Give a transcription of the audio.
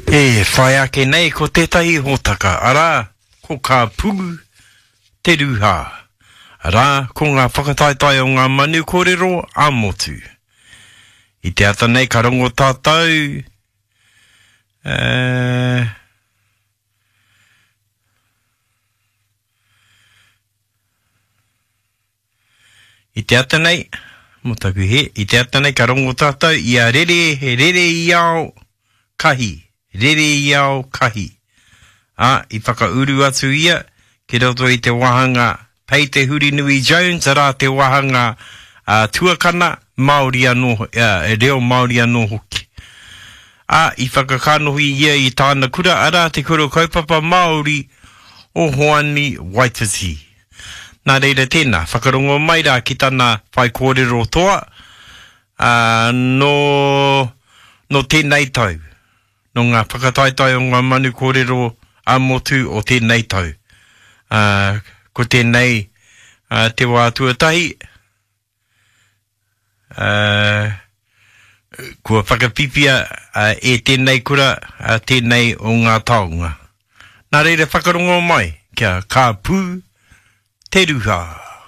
E whai ake nei ko tētahi hōtaka, ara, ko ka pū te ruha. Ara, ko ngā whakataitai o ngā manu kōrero a motu. I te ata nei ka rongo tātou, I te ata nei, motaku he, I te ata nei ka rongo tātou, I a rere, he rere I ao kahi. Rere I ao kahi. I whakauru atu ia, ke roto I te wahanga Pei te Huri Nui Jones, ara te wahanga tuakana Māori anō, reo Māori anō hoki. I whakakanohi ia I tāna kura, ara te kuro kaupapa Māori o Hoani Waititi. Nā reira tēnā, whakarongo mai rā ki tāna whai kōrero toa, no tēnei tau. No ngā whakataitai o ngā manu kōrero a motu o tēnei tau. Ko tēnei te wā tuatahi, kua whakapipia e tēnei kura, tēnei o ngā taonga. Nā reira whakarongo mai, kia ka pū te ruha.